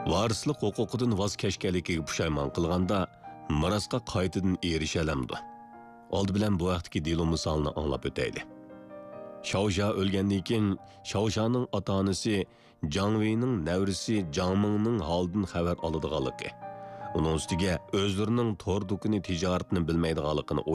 Varislik huquqidan voz kechganligiga pushaymon qilganda mirosga qaytadan erisha olamdi. Oldi bilan bu vaqtdagi delo misolini anglab o'taylik. Shaoja o'lgandan keyin Shaojaning ota-onasi Jang Weining nevrisi Jang Mingning holdan xabar oladiganligi, uning ustiga o'zlarining tor do'koni tijoratini bilmaydiganligini